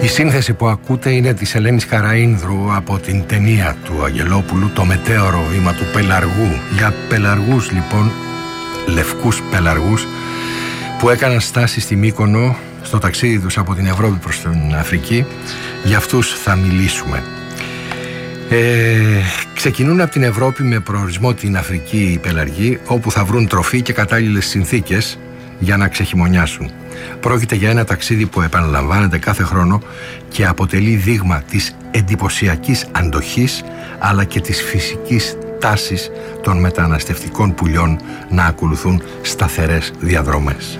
Η σύνθεση που ακούτε είναι της Ελένης Καραΐνδρου από την ταινία του Αγγελόπουλου, το μετέωρο βήμα του πελαργού. Για πελαργούς λοιπόν, λευκούς πελαργούς, που έκαναν στάση στη Μύκονο στο ταξίδι τους από την Ευρώπη προς την Αφρική. Για αυτούς θα μιλήσουμε. Ξεκινούν από την Ευρώπη με προορισμό την Αφρική οι πελαργοί, όπου θα βρουν τροφή και κατάλληλες συνθήκες για να ξεχειμονιάσουν. Πρόκειται για ένα ταξίδι που επαναλαμβάνεται κάθε χρόνο και αποτελεί δείγμα της εντυπωσιακής αντοχής αλλά και της φυσικής τάσης των μεταναστευτικών πουλιών να ακολουθούν σταθερές διαδρομές.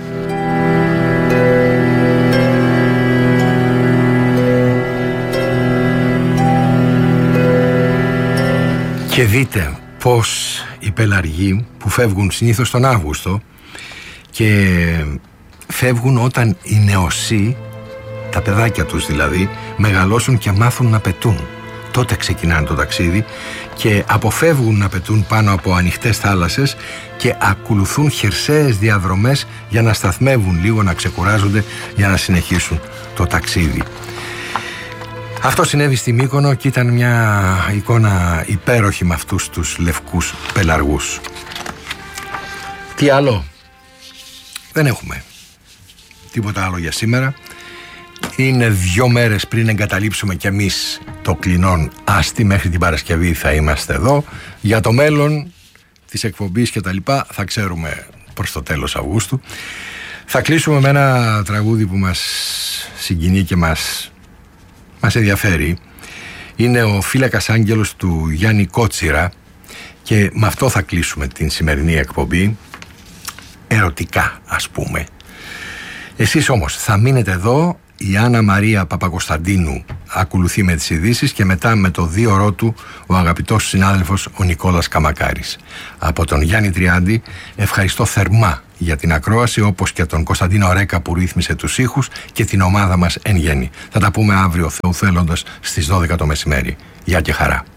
Και δείτε πως οι πελαργοί που φεύγουν συνήθως τον Αύγουστο και φεύγουν όταν οι νεοσύοι, τα παιδάκια τους δηλαδή, μεγαλώσουν και μάθουν να πετούν. Τότε ξεκινάνε το ταξίδι και αποφεύγουν να πετούν πάνω από ανοιχτές θάλασσες και ακολουθούν χερσαίες διαδρομές για να σταθμεύουν λίγο, να ξεκουράζονται για να συνεχίσουν το ταξίδι. Αυτό συνέβη στη Μύκονο και ήταν μια εικόνα υπέροχη με αυτούς τους λευκούς πελαργούς. Τι άλλο? Δεν έχουμε τίποτα άλλο για σήμερα. Είναι 2 μέρες πριν εγκαταλείψουμε κι εμείς το κλινόν άστι. Μέχρι την Παρασκευή θα είμαστε εδώ. Για το μέλλον της εκπομπής και τα λοιπά θα ξέρουμε προς το τέλος Αυγούστου. Θα κλείσουμε με ένα τραγούδι που μας συγκινεί και μας ενδιαφέρει. Είναι ο Φύλακας Άγγελος του Γιάννη Κότσιρα και με αυτό θα κλείσουμε την σημερινή εκπομπή. Ερωτικά ας πούμε. Εσείς όμως θα μείνετε εδώ. Η Άννα Μαρία Παπακοσταντίνου ακολουθεί με τις ειδήσεις και μετά με το 2ωρό του ο αγαπητός συνάδελφος ο Νικόλας Καμακάρης. Από τον Γιάννη Τριάντη ευχαριστώ θερμά για την ακρόαση, όπως και τον Κωνσταντίνο Ρέκα που ρύθμισε τους ήχους και την ομάδα μας εν γέννη. Θα τα πούμε αύριο Θεού θέλοντας στις 12 το μεσημέρι. Γεια και χαρά.